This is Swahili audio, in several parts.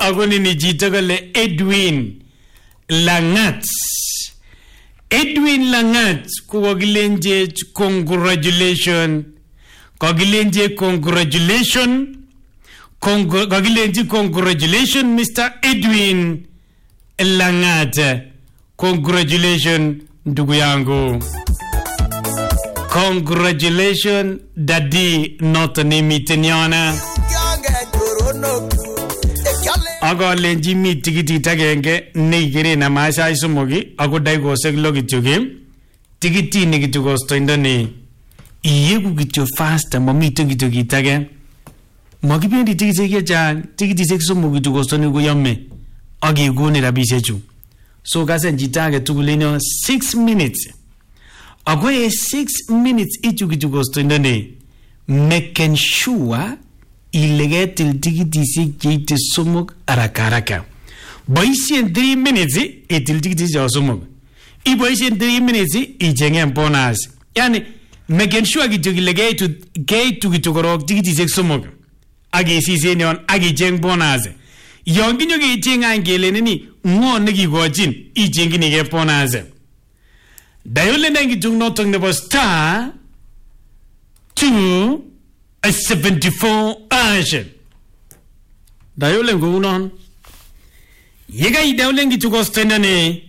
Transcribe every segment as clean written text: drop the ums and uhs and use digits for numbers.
Agoni ni chito kole Edwin Langat. Edwin Langat kukokilenje congratulations. Kokilenje congratulations. Kokilenje congratulations Mr. Edwin Langat. Congratulations ndugu yangu. Congratulations daddy not nimiteniana. Aga lenji mi tikiti tagenge negere na maisha isumogi ago daigo seglogi tuge tikiti negitugo stoindani iyegu gitu fast mami tikiti tage magibendi tikiti ya tikiti seksumogi tugo stoni go yamme agi go ne rabisechu so gasen jitage tugulino 6 minutes ago 6 minutes ichugitugo stoindani making sure illegatil tikitisi jite sumuk arakaraka. Boisien 3 minutes etil tikitisi jo sumuk. I boisien 3 minutes I jenge bonus. Yani making sure gitu illegatu gate gitu korok tikitisi sumuk. Agi sisi nyon agi jeng bonus. Yongi nyoge jeng angele nini ngon negi gojin I jengi nige bonus. Dayole nangi tung notong nebo star 2 a 74 action. Dayole ngunon. Yega idayole ngi tuko stendane.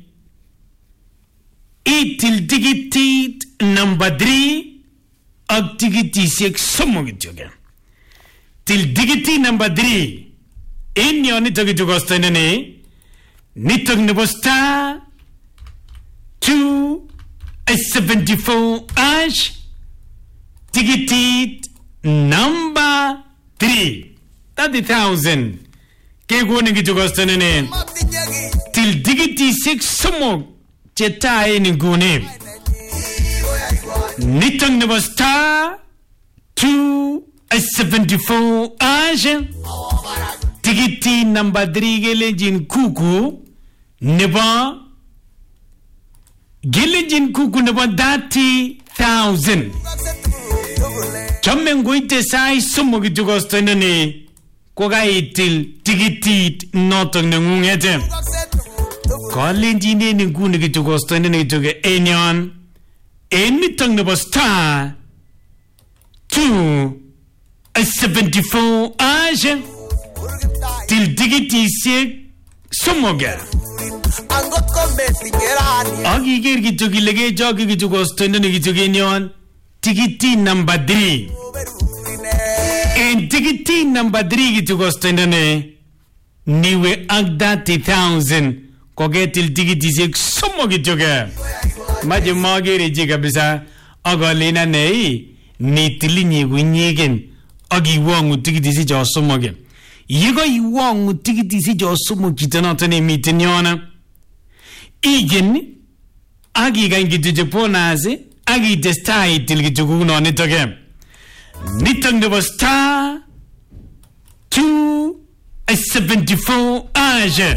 Itil digiti number 3 ak digiti 6 somo gityoga. Til digiti number 3 inyo nitogi tuko stendane. Nitog nebo star 2 a 74 ash digiti number 3 30,000 ke go ne gitu gostane ne til digiti 6 somo chetae ni gune nitang ne star 2 a 74 age digiti number 3 gelejin kuku neba gelejin kuku neba 30,000 Chamen goite sai sumo gitu gostane koga itil tigiti notong ngungete kolenjine ni ngune gitu gostane ne gitu ge enyon enitong ne star 2 a 74 age til tigiti se sumoga agi ger gitu gilege jogi gitu gostane ne gitu ge enyon Tikiti number 3. And tikiti number 3 gitu gostendane. Niwe agda 30,000. Kogetil tikiti sek somo gitu ga. Maje magere jiga bisa. Agalena nei. Nitili nyegen. Agi wangu tikiti si jo somo ge. Yego I wangu tikiti si jo somo kitanatane mitenyona. Igen. Agi gangi tujeponaze. Agi destai til gitu no nitoge. Nitong nebo star 2 a 74 age.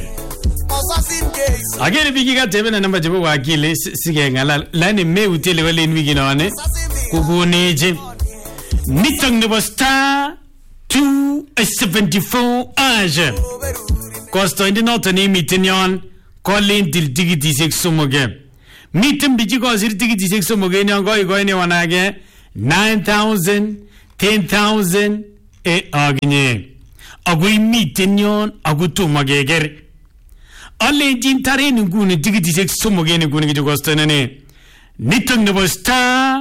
Agere bigi ga tebe na namba jebo wakile sige ngala lani me utele wale nwigi no ne kuguneje. Nitong nebo star 2 a 74 age. Kosto indi notani mitinyon kolin til digiti seksumoge. Mitim biji ko sirti ki tisek so mogeni ango ne wanage 9,000 10,000 agne agui mitinyon agutu mageger alle jintare ngune tigi tisek so mogeni gune ki gostane nitong nebo star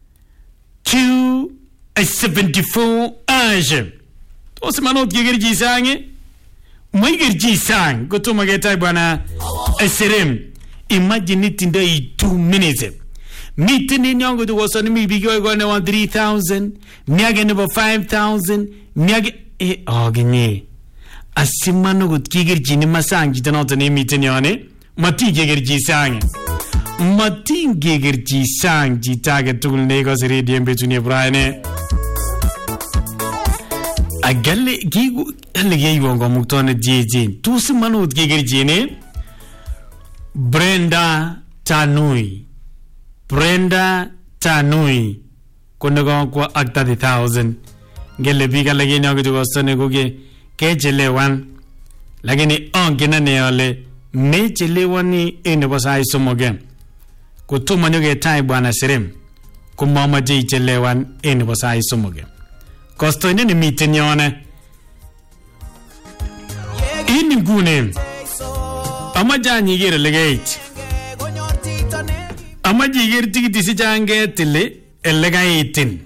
2 a 74 age osmanot geger jisange moiger jisang gotu mageta bana eserem Imagine it in the 2 minutes. Meeting in young to was on me be going on 3,000, Miagan over 5,000, Miag Ogini. A simano good kiger jinima sang, you don't know name it in your name. Mati Gigerji sang. Martin Gigerji sang, G target to Lagos radio between your Brian. A galley gigu allegay won't go mutone JJ. Two simano Gigerjine. Brenda Tanui kono kwa akta 1000 gele biga lagi nyoge to gostane goge ke jele wan lakini angenane ale mechelewani nebo sai somoge kutuma nyoge tai bwana Serem kumamaje ichelewan nebo sai somoge kosto ni miten yone ini ngune amajani gere legate amaji gere tikiti si jange tile elegaitin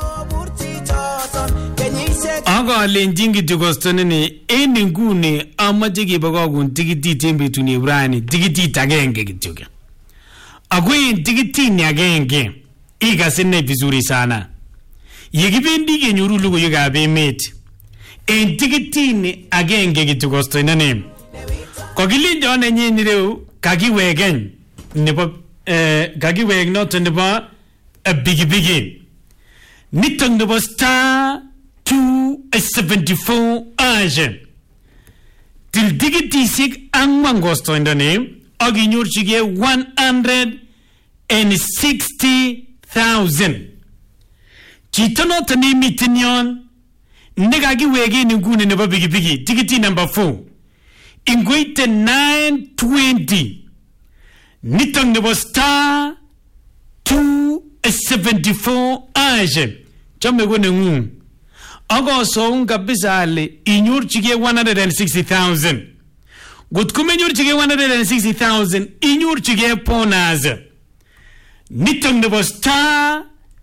aga lenjingi tugosto ni ini ngune amaje gibagogun tikiti tembetuni Ibrani tikiti tagenge kityoke agwen tikiti ni agenge igasine vizuri sana yegibendi genyoru lugo yogabe met en tikitini agenge gitugosto inane kogilinjo ne nyenireu kagiwegen nebo kagiweg not nebo a bigi nitong nebo star 274 age til tikitisik angwan gosto indane aginyorchige 160,000 chito not ne mitinyon negagiwege ngune nebo bigi tikiti number 4 ingwite 920 nitong nebo star 274 age chome gone ngung agoso kabisa ale inyorchige 160,000 gotkume nyorchige 160,000 inyorchige bonus nitong nebo star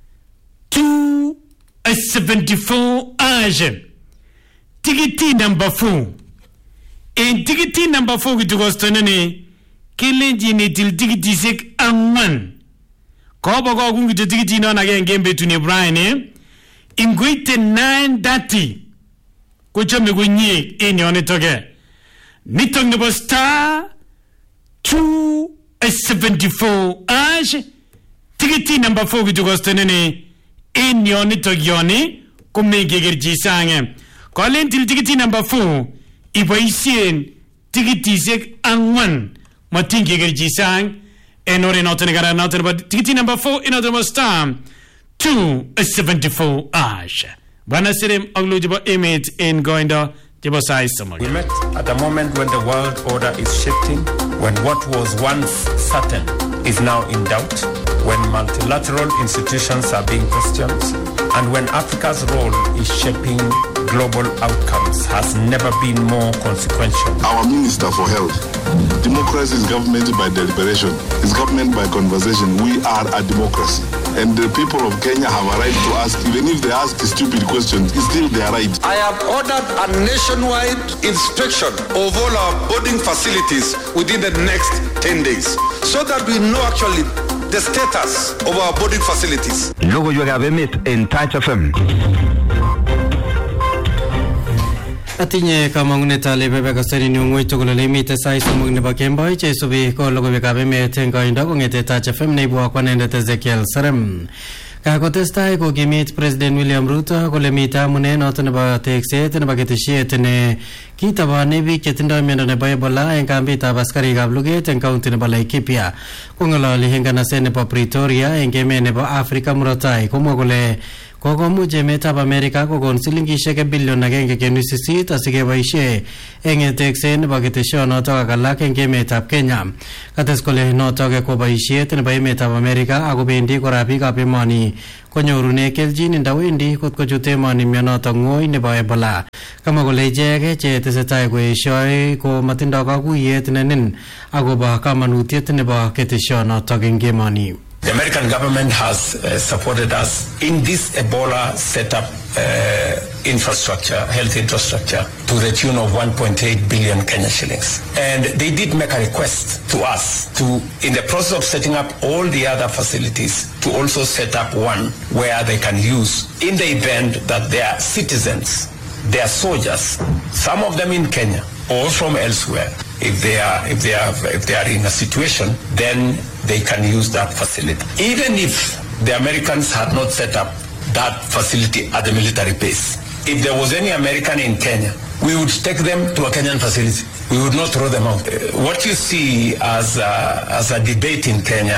274 age tikiti number 4 en tikiti number 4 gitugosto nene kelenji ni til tikiti sek angwan kobo ko kungi tikiti no na genge betuni Brian ingwite 930 kuchome kunyi en yone toge nitong nebo star 274 age tikiti number 4 gitugosto nene en yone togioni kumenge gerji sange kolen til tikiti number 4 iboisien tikiti sek angwan matinge gerji sang en ore noten gara noten but tikiti number 4 in other star 274 age bana Serem aglujibo emit in goinda tibo sai samag. We met at a moment when the world order is shifting, when what was once certain is now in doubt, when multilateral institutions are being questioned, and when Africa's role is shaping global outcomes has never been more consequential. Our Minister for Health, democracy is government by deliberation, it's government by conversation. We are a democracy, and the people of Kenya have a right to ask, even if they ask stupid questions, it's still their right. I have ordered a nationwide inspection of all our boarding facilities within the next 10 days, so that we know actually the status of our boarding facilities. Logo yo gabemit en Touch FM. Atinye kamangunet ale bebe kasari ni ngoi tugul le mite sai somog ne bakemboy che subi ko logo be gabeme tengo indo ko ngete Touch FM ne bo akwanende Ezekiel Serem kakotestai ko kimit President William Ruto kole mita mune noton nebo tekset nebo ketesiet ne kitabane biik chetindo miondo nebo Ebola en kambitab askarikab luget en county nebo Laikipia kongololi en kanaset nebo Pretoria en emet nebo Afrika murot tai komwa kole kokomuch emetab Amerika kokon silingishek bilion 1.8 asikeboisie eng tekset nebo ketesionotok ak alak eng emetab Kenya. Kates kole notok ko boisiet nebo emetab Amerika akobendi kora biikab emoni konyorune keljin ndawendi kot kochut emoni mionotok ng'oi nebo Ebola. Kama kole ichek che tesetai koeshoi ko matindo kakuyet nenin akobo kamanutiet nebo ketesionotok eng emoni. The American government has supported us in this Ebola setup infrastructure, health infrastructure, to the tune of 1.8 billion Kenya shillings. And they did make a request to us to, in the process of setting up all the other facilities, to also set up one where they can use in the event that their citizens, their soldiers, some of them in Kenya or from elsewhere, if they are in a situation, then they can use that facility. Even if the Americans had not set up that facility at the military base, if there was any American in Kenya, we would take them to a Kenyan facility. We would not throw them out. What you see as a debate in Kenya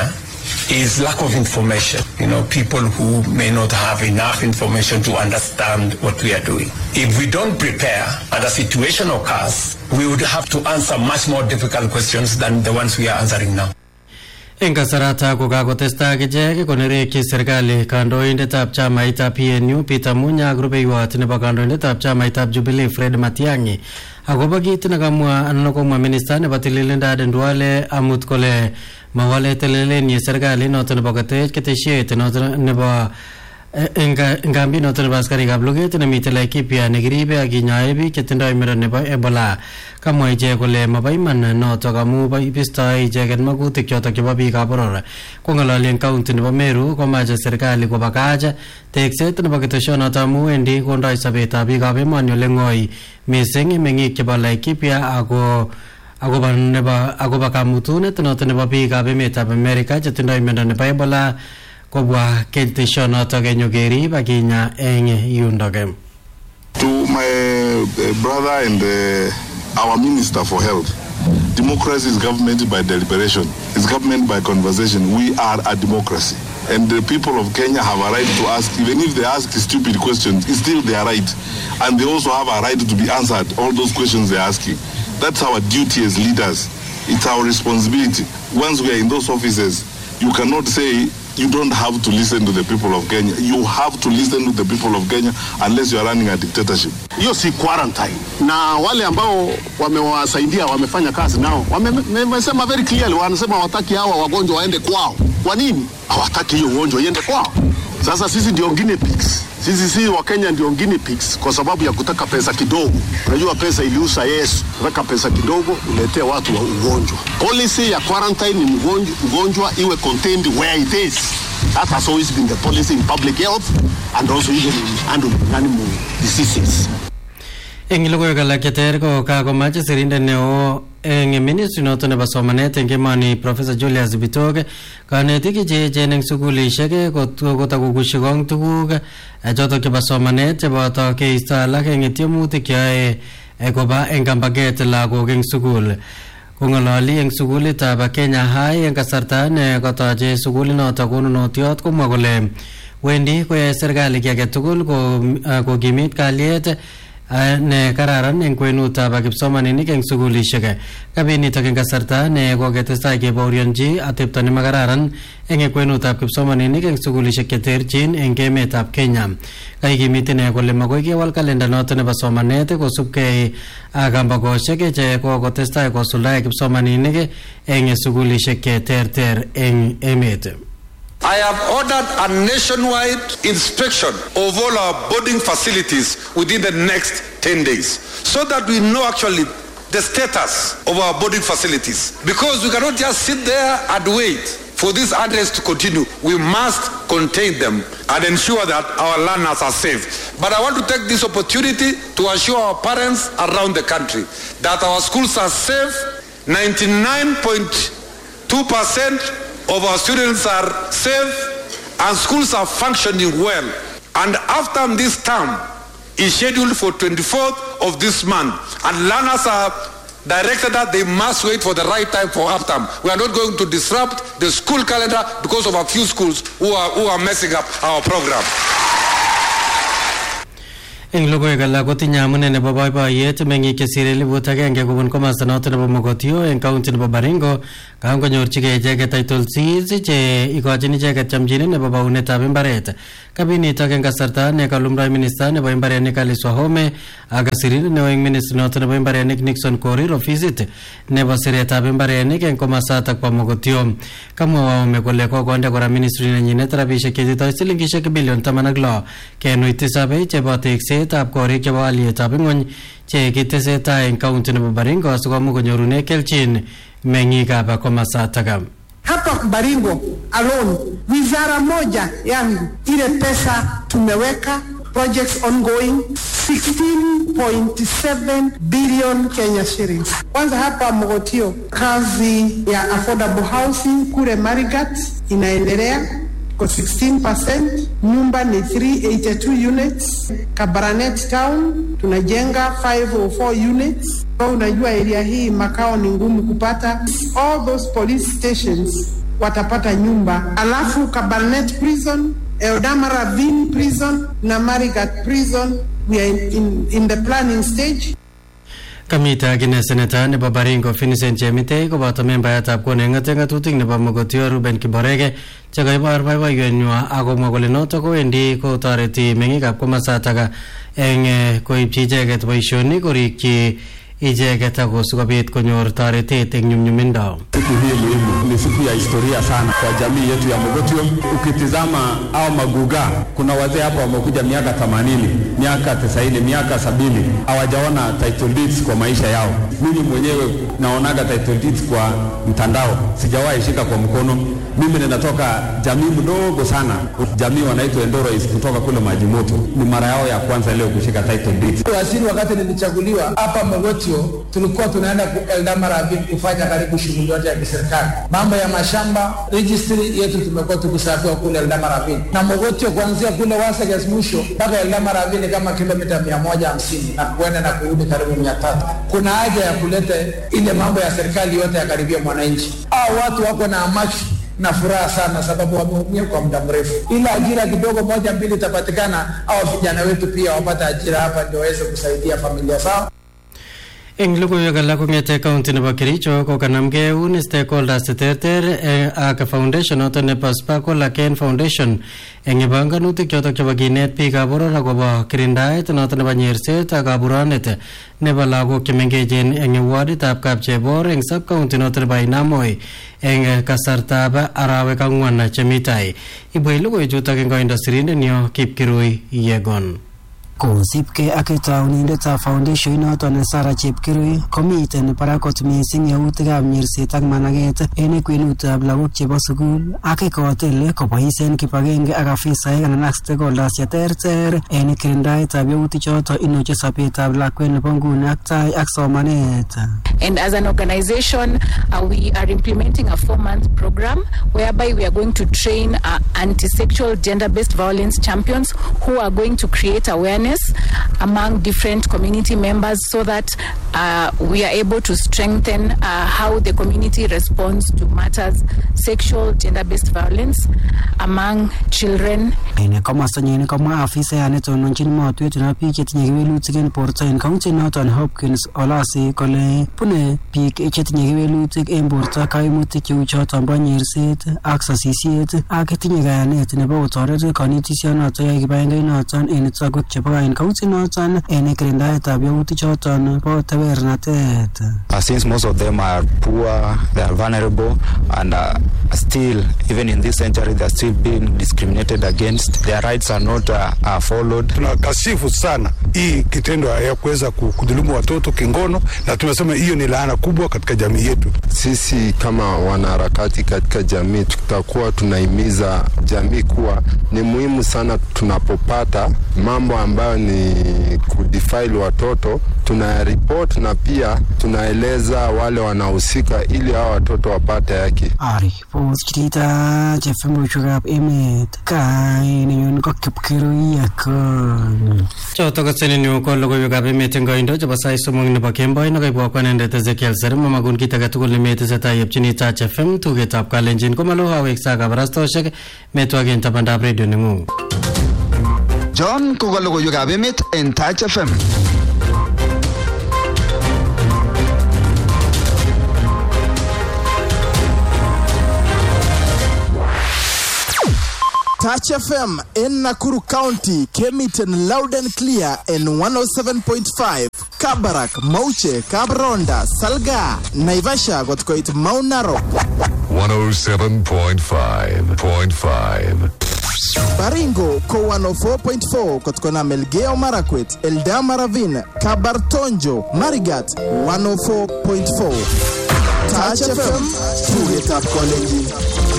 is lack of information. People who may not have enough information to understand what we are doing. If we don't prepare and a situation occurs, we would have to answer much more difficult questions than the ones we are answering now. En kasarata kokakotesta kichek konerekyi serikali kandoindetab chamaitab PNU Peter Munya ak rubeiwot nebo kandoindetab chamaitab Jubilee Fred Matiang'i akobo kit nekamwa anan komwa minista nebo tililindo Aden Duale amut kole mawale telelenyi serikali noto nebo ketesiet noto nebo ngambi noto nebo askarikab luget nemite Laikipia nekiribe ak kinyoe biik chetindoi miondo nebo Ebola. Kamwa ichek kole mabo iman noto amu bistoi icheket magutik chotok chebo biikab boror. Kong'ololi eng kaunti nebo Meru komache serikali kobakach tekset nebo keteshonoto amu wendi kondoi sobetab biikab emoni ole ng'oi mising meng'ik chebo Laikipia akobo kamutunet noto nebo biikab emetab Amerika chetindoi miondo nebo Ebola kobwa keteshonoto kenyokerib akinya eng yundoke. To my brother and our Minister for Health, democracy is government by deliberation. It's government by conversation. We are a democracy. And the people of Kenya have a right to ask, even if they ask stupid questions, it's still their right. And they also have a right to be answered, all those questions they're asking. That's our duty as leaders. It's our responsibility. Once we are in those offices, you cannot say you don't have to listen to the people of Kenya. You have to listen to the people of Kenya unless you are running a dictatorship. Hiyo si quarantine. Na wale ambao wamewasaidia wamefanya kazi nao wamesema very clearly, wanasema hawataki hawa wagonjwa waende kwao. Kwa nini hawataki hiyo ugonjwa iende kwao? Sasa sisi ndio guinea pigs. Sisi wa Kenya ndio guinea pigs kwa sababu ya kutaka pesa kidogo. Unajua pesa iliusa Yesu. Unataka pesa kidogo uletee watu wa ugonjwa. Policy ya quarantine ni ugonjwa iwe contained where it is. That has always been the policy in public health and also even in handling animal diseases. Eng logoiwek alak cheter ko kakomache sirindet neo eng ministry noto nebo somanet eng emoni Professor Julius Bitok kanetik cheechen eng sukulishek kotakokushi kong tuguk chotok chebo somanet cheboto keisto alak eng tiemutik cheyoe koba eng kambaget lagok eng sukul. Kong'ololi eng sukulitab Kenya High eng kasarta ne kotoche sukulinoto konunotiot komwa kole wendi koyae serikali ki age tugul kokimit kalyet ne kararan eng kwenutab kipsomaninik eng sukulishek. Kabinitok eng kasarta ne koketestai kebaorionji atepto nemakararan eng kwenutab kipsomaninik eng sukulishek cheterchin eng emetab Kenya. Kaikimit ine kole makoi kewal kalenda noto nebo somanet kosubkei ak kambakoshek che kokotestai kosuldae kipsomaninik eng sukulishek cheterter eng emet. I have ordered a nationwide inspection of all our boarding facilities within the next 10 days so that we know actually the status of our boarding facilities. Because we cannot just sit there and wait for this unrest to continue. We must contain them and ensure that our learners are safe. But I want to take this opportunity to assure our parents around the country that our schools are safe. 99.2% of our students are safe and schools are functioning well. And after this term is scheduled for 24th of this month, and learners are directed that they must wait for the right time for half term. We are not going to disrupt the school calendar because of a few schools who are messing up our program. Eng logoiwek alak kotinye amune nebo boiboiyet meng'ik chesire 1,000 kobun komasta noto nebo Mogotio eng kaunti nebo Baringo kangonyorchigei icheket title seeds che ikochin icheket chamchinet nebo baunetab imbaret. Kabinitok eng kasarta ne kalumdoi minista nebo imbarenik Alice Wahome ak sirindet neo eng ministry noto nebo imbarenik Nixon Korir ofisit nebo siretab imbarenik eng komasatak bo Mogotio. Kamwa Wahome kole kokonde kora ministry nenyinet rabisiek chetitoi silingishek bilion 16.7 chebo tekset ab korik chebo alyetab ing'ony che kitesetai eng kaunti nebo Baringo asikomuch konyorune kelchin meng'ikab komasatak. Hapa Baringo alone wizara moja yangu ile pesa tumeweka projects ongoing 16.7 billion Kenya shillings. Kwanza hapa Mogotio kazi ya affordable housing kule Marigat inaendelea kwa 16%, nyumba ni 382 units. Kabarnet town tunajenga 504 units. Kwa unajua area hii makao ni ngumu kupata. All those police stations watapata nyumba. Alafu Kabarnet Prison, Eldama Ravine Prison na Marigat Prison, we are in the planning stage. Kamita kine seneta nebo Baringo Vincent Chemitei koboto membayatab koneng'ate ng'atutik nebo Mogotio Ruben Kiborege chekaibar boiboiyetnywa akomwa kole notok kowendi kotoreti meng'ikab komasatak eng koipchi icheket boisionik korikyi icheket ako sikobit konyor toretet eng nyumnyumindo. Siku hii muhimu ni siku ya historia sana kwa jamii yetu ya Mogotio. Ukitizama au Maguga, kuna wazee hapa wamekuja miaka 80, miaka 90, miaka 70 hawajaona title deeds kwa maisha yao. Mimi mwenyewe naonaga title deeds kwa mtandao, sijawahi shika kwa mkono. Mimi ninatoka jamii mdogo sana, jamii wanaitwa Endorois kutoka kule Majimoto. Ni mara yao ya kwanza leo kushika title deeds. Waziri wakati nilichaguliwa hapa Mogotio, tulikuwa tunaenda Eldama Ravine kufanya karibu shughuli yote ya kiserikali. Mambo ya mashamba, registry yetu tumekuwa tukisafiri kule Eldama Ravine. Na Mogotio kuanzia kule Wasagas mwisho mpaka Eldama Ravine kama kilomita 150 na kuenda na kurudi karibu 300. Kuna haja ya kuleta ile mambo ya serikali yote ya karibia mwananchi. Hao watu wako na amaki na furaha sana sababu wameumia kwa muda mrefu. Ila ajira kidogo 1-2 itapatikana, au vijana wetu pia wapata ajira hapa ndio waweze kusaidia familia zao. Eng logoiwek alak kong'ete county nebo Kericho kokanamgei eun stakeholders cheterter ak foundation noto nebo Sparkle Again Foundation eng panganutik chotok chebo kinet biikab boror akobo kirindaet noto nebo nyerset ak kaburonet nebo lagok chemengechen eng warditab Kapchebor eng sub-county noto nebo Inamoi eng kasartab arawek 4 chemi tai. Ibwei logoiwechutok eng koindo sirindenyo Kipkirui Yegon. Kosipke ak taunindetab foundation inoton Sara Chepkirui komiten barak kot missing yautikab nyerset ak managet en kwenutab lagok chebo sukul ak kotel kobois en kibagenge ak afisaek anan ak stakeholders cheterter en kirindaetab yautik choton inoche sobetab lakwet nebo nguni ak tai ak somanet. And as an organization, we are implementing a 4-month program whereby we are going to train anti-sexual gender-based violence champions who are going to create awareness among different community members so that we are able to strengthen how the community responds to matters sexual gender-based violence among children. En komostanyin komwa afisayat netononjin motwet nebo biik chetinye kewelutik en borto en county noton Hopkins Olasi kole bune biik chetinye kewelutik en borto kaimutik cheu choton bo nyerset ak sasisiet ak tinye kayanet nebo kotoret kanetisionoton yoe kibagengenoton en tuguk chebo en county noton en kirindaetab yautik choton bo tabernatet. Since most of them are poor, they are vulnerable, and still, even in this century, they are still being discriminated against. Their rights are not followed. Tunakasifu sana hii kitendo ya kuweza kudhulumu watoto kingono, na tunasema hiyo ni laana kubwa katika jamii yetu. Sisi kama wanaharakati katika jamii tutakuwa tunahimiza jamii kuwa ni muhimu sana tunapopata mambo ambayo ni kudefile watoto, tunaripoti na pia tunaeleza wale wanahusika ili hao watoto wapate haki. Poskita chefemu chugap emet kainenyon ko Kipkirui Yegon. Chotok kosenenyo ko logoiwekab emet eng koindo chebo sait somok nebo kemboi nekaibwa kwanendet Ezekiel Serem mamakun kit age tugul nemetesetai yepchini Touch FM tugetab Kalenjin komalo aweksa kabarastoshek metwagen tabandab radio nengung. John ko logoiwekab emet en Touch FM. Touch FM in Nakuru County came it in loud and clear in 107.5. Kabarak, Mauche, Kabronda, Salga, Naivasha got quite Mount Narok. 107.5. Baringo ko 104.4 kotkona Melgeo Marakwet, Eldama Ravine, Kabartonjo, Marigat 104.4. Touch FM, tuget up college.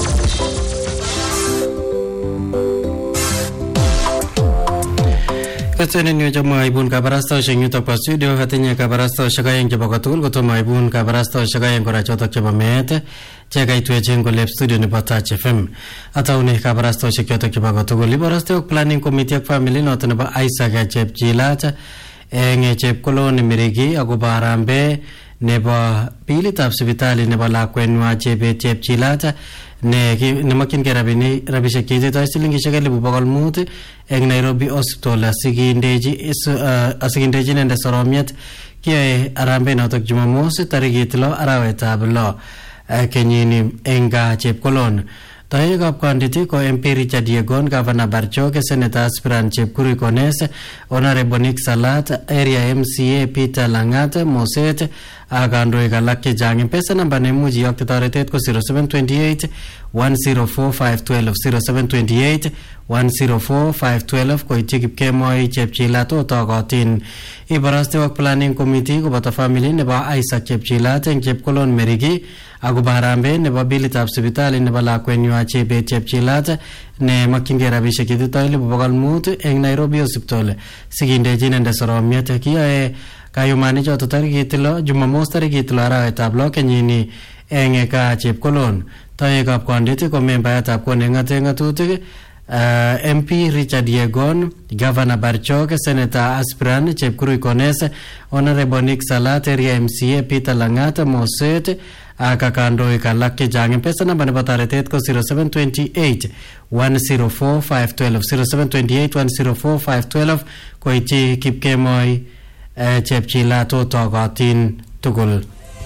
Katsenin chama ibun kabarastoshek yutok po studio katinye kabarastoshek aeng chebo kotugul kotomo ibun kabarastoshek aeng kora chotok chebo meet chekaitwechen kolep studio nebo Touch FM. Ataune kabarastoshek chotok chebo kotugul ibaraste planning committee ak family noto nebo Isaac Chepchilat eng Chepkolon Mirigi akobo Harambee nebo bilitab sipitali nebo lakwenywa Chebet Chepchilat nemakyingei rabisiek cheititoi silingishek 500,000 eng Nairobi Hospital asikindechi inendet soromiet kiyoe harambee notok Jumamos tarikit 6 arawetab 6 kenyini eng Chepkolon. Toekab kanditi ko MP Richard Yegon, Governor Barchoge, Senator Aspirant Chepkurui Kones, Honorable Nick Salat, Area MCA Peter Langat Moset ak kandoik alak chechang. Pesa namba nemuchi iyokte toretet ko 0728 104 512 0728 104 512 koityi Kipkemoi Chepchilat otokotin. Iborostewok Planning Committee koboto family nebo Isaac Chepchilat eng Chepkolon Merigi akobo harambee nebo bilitab sipitali nebo lakwenywa Chebet Chepchilat ne makyingei rabisiek cheititoi 500,000 eng Nairobi Hospital sikindechi inendet soromiet. Kiyoe kayumani choto tarikit 6 Jumamos tarikit 6 arawetab 6 kenyini eng Chepkolon. Toekab kandit ko membayatab koneng'ate ng'atutik MP Richard Yegon, Governor Barchoge, Senator Aspirant Chepkurui Kones, Honorable Nick Salat, Area MCA Peter Langat Moset ak kandoik alak chechang. Pesa namba nebo toretet ko 0728 104 512 0728 104 512 koityi Kipkemoi Chepchilat otokotin tugul.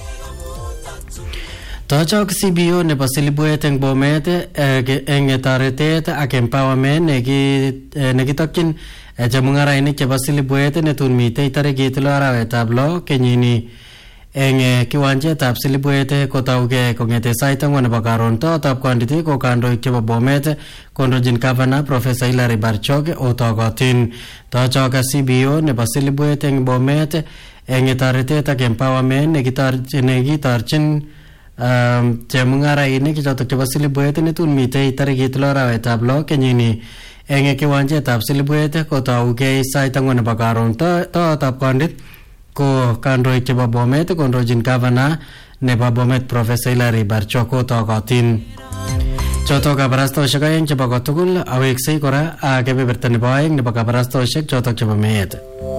Tochok CBO nebo Silibwet eng Bomet eng toretet ak empowerment nekitokyin chemung'arainik chebo Silibwet netun mitei tarikit 6 arawetab 6 kenyini eng kiwanjetab Silibwet kotaugei kong'ete sait 4 nebo karon. Totab kanditi ko kandoik chebo Bomet kondochin Governor Professor Hilary Barchoge otokotin. Tochok CBO nebo Silibwet eng Bomet eng toretet ak empowerment nekitorchin chemung'arainik chotok chebo Silibwet netun mitei tarikit 6 arawetab 6 kenyini eng kiwanjetab Silibwet kotaugei sait 4 nebo karon. Totab kandit ko kandoik chebo Bomet kondochin Governor nebo Bomet Professor Hilary Barchoge otokotin. Chotok kabarastoshek aeng chebo kotugul aweksei kora kebeberta nebo aeng nebo kabarastoshek chotok chebo meet.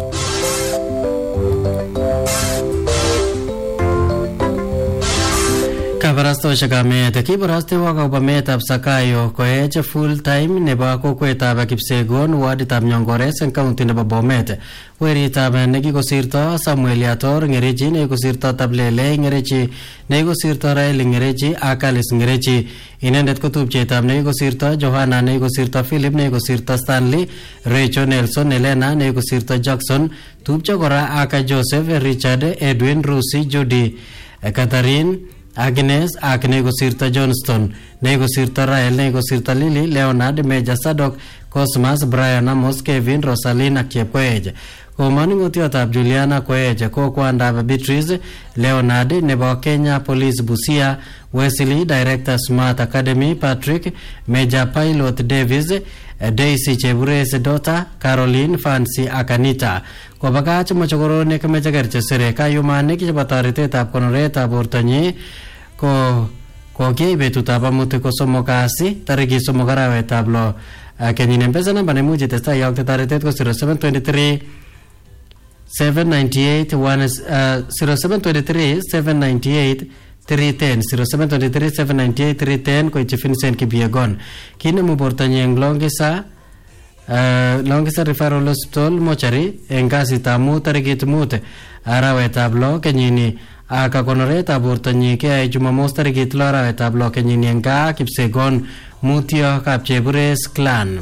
Kabarastoshek ameet kiborostewok akobo meetab Sakayo koech full time nebo kokwetab Kipsegon waditab Nyongores eng county nebo Bomet. Weritab nekikosirto Samuel Yator Ngerechi nekikosirto Tablele Ngerechi nekikosirto Rael Ngerechi ak Alice Ngerechi. Inendet ko tupchetab nekikosirto Johanna nekikosirto Philip nekikosirto Stanley Rachel Nelson Elena nekikosirto Jackson tupcho kora ak Joseph Richard Edwin Rusi Judy Catherine Agnes ak nekosirto Johnston nekosirto Rael nekosirto Lily Leonard Major Sadok Cosmas Brian Amos Kevin Rosaline ak Chepkoech. Komaning'otiotab Juliana Koech ko kwandab Beatrice Leonard nebo Kenya Police Busia, Wesley Director Smart Academy Patrick Major Pilot Davis Daisy Chebures Dota Caroline Fancy ak Anita. Kobakach mochokoronik mechekerche sere kayumanik chebo toretetab konoretab bortonyi kokiai betutab amut ko somok kasi tarikit 3 arawetab 6 kenyini. Mpesa namba nemuchi testai iyokte toretet ko 0723 798 0723 798 310 0723 798 310 koityi Vincent Kipyegon. Kinemu bortonyi eng Longisa Referral Hospital Mochari eng kasitab mut tarikit 5 arawetab 6 kenyini ak konoretab bortonyi keyae Jumamos tarikit 6 arawetab 6 kenyini eng Kipsegon Mutyo Kapchebures Clan.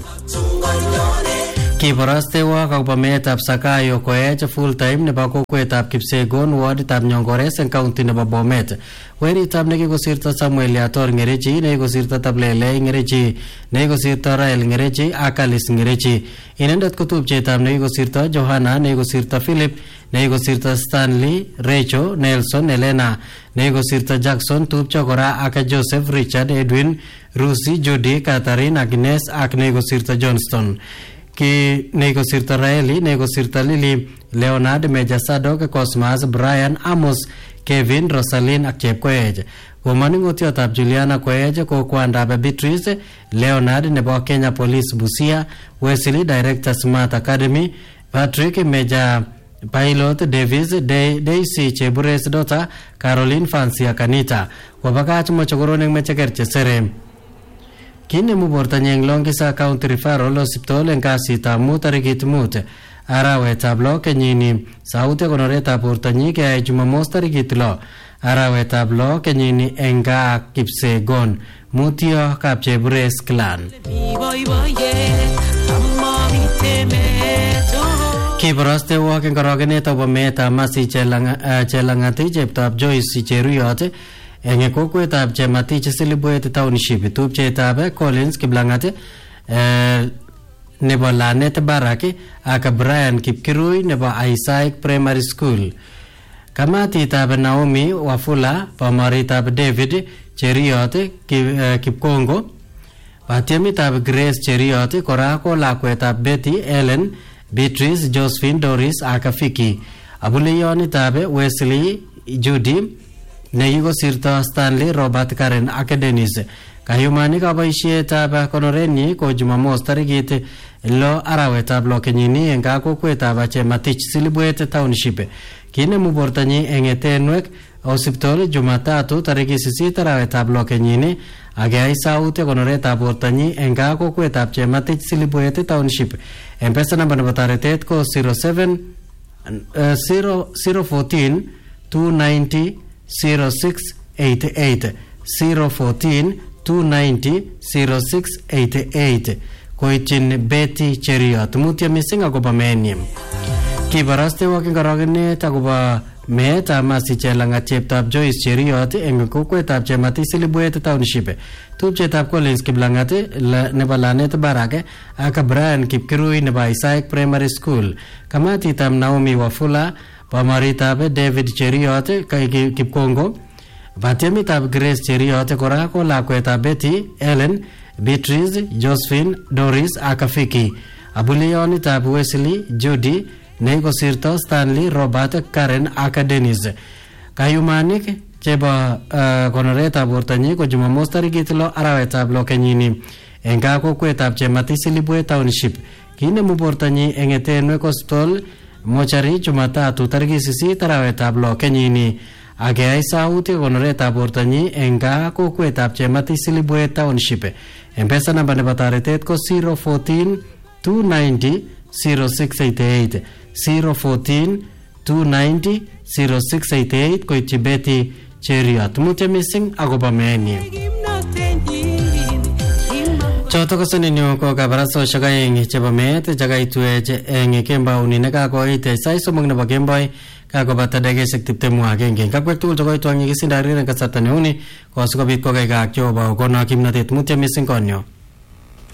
Kiborostewok akobo meetab Sakayo koech full time nebo kokwetab Kipsegon waditab Nyongores eng county nebo Bomet. Weritab nekikosirto Samuel Yator Ngerechi nekikosirto Tablele Ngerechi nekikosirto Rael Ngerechi ak Alice Ngerechi. Inendet ko tupchetab nekikosirto Johanna nekikosirto Philip nekikosirto Stanley Rachel Nelson Elena nekikosirto Jackson tupcho kora ak Joseph Richard Edwin Rusi Judy Catherine Agnes ak nekikosirto Johnston. Ki nekikosirto Raeli nekikosirto Lily Leonard Major Sadok Cosmas Brian Amos Kevin Rosaline ak Chepkoech. Komaning'otiotab Juliana Koech ko kwandab Beatrice Leonard nebo Kenya Police Busia, Wesley Director Smart Academy, Patrick Major Pilot Davis, Daisy Chebures Dota, Caroline Fancy Akanita, Wabakach Mochogoroning Mechaker Chesere. Kine Mubortanyang Longisa County Referral Hospital and Casita Mutarigit Mute, Araweta Block and Yini, Saute Honoreta Portanique, Jumamosta Rigitlo, Araweta Block and Yini Enga Kipse Gon, Mutio Capchebures Clan. Kibaraste walking Karaganeta Wameta Masi Chelangati Jeptab Joyce Cheruyote, and a coquetab Gemati celebrated township, Tubchetabe, Collins Kiblangate, Neba Net Baraki, Aka Brian Kipkirui, Neba Isaac Primary School. Kamati Tab Naomi, Wafula, Pamari Tab David, Cheriote, Kipkongo, Patiami Tab Grace Cheriote, Korako, Laqueta Betty, Ellen, Beatrice, Josephine, Doris, Akafiki, Abuleyoni Tabe, Wesley, Judy, Neigo Sirta, Stanley, Robert Karen, Akadenis, Kayumani Kabaishie Taba, Konoreni, Kojuma Mostarigite, Lo Araweta Blockenini, and Kako Quetabache Matich Silbuete Township, Kine Mubortani, and Etenwek, Osiptole, Jumatatu, Tarigisi Taraweta Blockenini, Agai Saute, Konoreta Bortani, and Kako Quetapche Matich Silbuete Township. Empesa number Bataratet ko 014 290 0688 014 290 0688 Koichin Betty Cheriot Mutia missing agobamenium Kibaraste walking karagane taguba Meta Masi Chelanga Cheptab Joyce Cheriot and Kukwetap Chemati Celebrate Township Tubchetap Collins Kiblangate Nebalanet Barake Aka Brian Kipkirui Neba Isaac Primary School Kamati Tam Naomi Wafula Pamaritabe David Cheriot Kipkongo Vatiami Tab Grace Cheriot Korako Lakweta Betty Ellen Beatrice Josephine Doris Akafiki Abuleoni Tab Wesley Judy Nego Sirto Stanley Robert Karen Akadenis Kayumanik Cheba Konoreta Bortani ko Jumamosta Rigitlo Araweta Blockenini Engako Quetab Chemati Silibue Township Kine Mubortani Engetenwe Costol Mochari Jumata Tutargisisi Taraweta Blockenini Agei Sauti Konoreta Bortani Engako Quetab Chemati Silibue Township Empesa na Banebataretet ko 014 290 0688 014 290 0688 Koichi Betty Cheriot Mutia missing agobameni Choto kasaninyo ko kabaraso shagayeng chebamet jagaitue eng kemba unineka ko ite saiso magna bagembay kagobata dege sektipte muagenge kakwetul jogoito ang igisindari ng kasatane uni ko asukabit ko kay kakyo ba ko na kimnatit mutia missing konyo